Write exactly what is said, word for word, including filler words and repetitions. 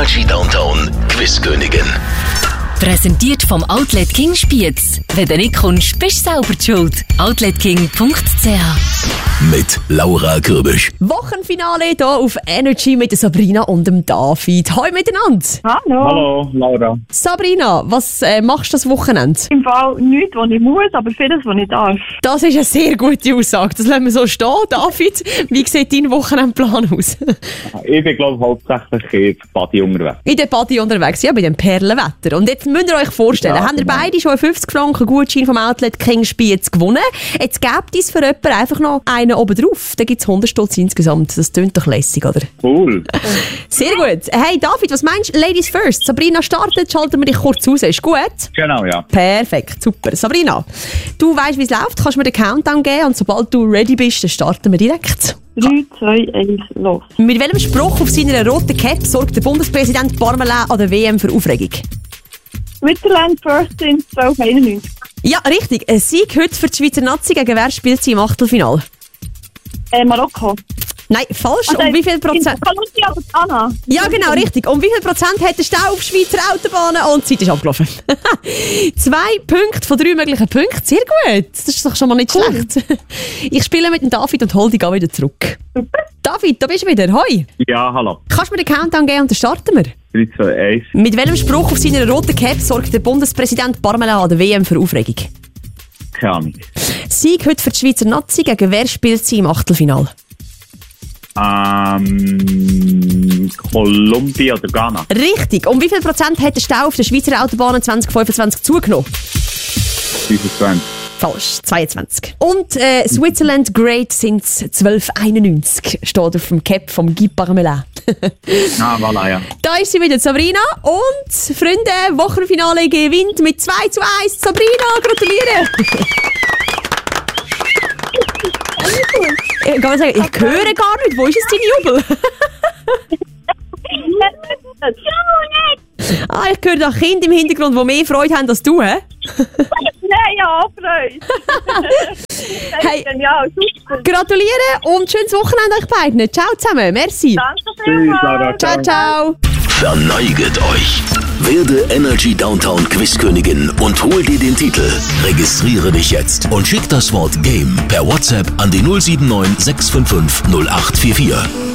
Energy Downtown Quizkönigin. Präsentiert vom Outlet King Spiez. Wenn du nicht kommst, bist du selber die schuld. outlet king punkt c h Mit Laura Kürbisch. Wochenfinale hier auf Energy mit der Sabrina und dem David. Hallo miteinander. Hallo. Hallo, Laura. Sabrina, was äh, machst du das Wochenende? Im Fall nichts, was ich muss, aber vieles, was ich darf. Das ist eine sehr gute Aussage. Das lassen wir so stehen. David, wie sieht dein Wochenendplan aus? Ich bin, glaube ich, hauptsächlich in Badi unterwegs. In der Party unterwegs, ja, bei dem Perlenwetter. Und jetzt müsst ihr euch vorstellen, Ja, habt ihr genau. beide schon einen fünfzig Franken Gutschein vom Outlet King Spiez gewonnen. Jetzt gebt es für jemanden einfach noch einen oben drauf. Dann gibt es hundert Stutz insgesamt. Das klingt doch lässig, oder? Cool. Sehr gut. Hey David, was meinst du? Ladies first. Sabrina startet, schalten wir dich kurz aus. Ist gut? Genau, ja. Perfekt, super. Sabrina, du weißt, wie es läuft. Kannst mir den Countdown geben und sobald du ready bist, dann starten wir direkt. drei, zwei, eins, los. Mit welchem Spruch auf seiner roten Cap sorgt der Bundespräsident Parmelin an der W M für Aufregung? Switzerland First in zwölf einundneunzig. Ja, richtig. Ein Sieg heute für die Schweizer Nazi. Gegen wer spielt sie im Achtelfinale? Äh, Marokko. Nein, falsch. Also, Um wie viel Prozent? Kolumbien oder Ghana? Ja, genau, richtig. Um wie viel Prozent hat der Stau auf Schweizer Autobahnen? Und die Zeit ist abgelaufen. Zwei Punkte von drei möglichen Punkten. Sehr gut. Das ist doch schon mal nicht Cool. schlecht. Ich spiele mit dem David und hol dich auch wieder zurück. Super. David, da bist du wieder. Hoi. Ja, hallo. Kannst du mir den Countdown geben und dann starten wir? drei, zwei, eins. Mit welchem Spruch auf seiner roten Cap sorgt der Bundespräsident Parmelin an der W M für Aufregung? Keine Ahnung. Sieg heute für die Schweizer Nazi. Gegen wer spielt sie im Achtelfinale? Ähm, Kolumbien oder Ghana? Richtig. Um wie viel Prozent hat der Stau auf den Schweizer Autobahnen zwanzig fünfundzwanzig zugenommen? fünfundzwanzig. Falsch, zweiundzwanzig. Und äh, Switzerland Great since zwölf einundneunzig steht auf dem Cap vom Guy Parmelin. Ah, voilà, ja. Da ist sie wieder, Sabrina. Und, Freunde, Wochenfinale gewinnt mit zwei zu eins. Sabrina, gratuliere! Ich kann mal sagen, ich höre gar nicht. Wo ist es dein Jubel? Ah, ich höre da Kinder im Hintergrund, die mehr Freude haben als du, hä? Nein, ja, Freude. Hey. Ja, super. Gratuliere und schönes Wochenende euch beiden. Ciao zusammen, merci. Danke Tschüss, Laura. Ciao, ciao. Verneiget euch. Werde Energy Downtown Quizkönigin und hol dir den Titel. Registriere dich jetzt und schick das Wort Game per WhatsApp an die null sieben neun sechs fünf fünf null acht vier vier.